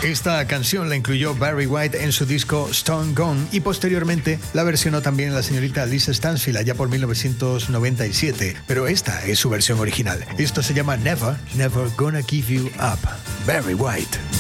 Esta canción la incluyó Barry White en su disco Stone Gone y posteriormente la versionó también la señorita Lisa Stansfield allá por 1997, pero esta es su versión original. Esto se llama Never, Never Gonna Give You Up. Barry White.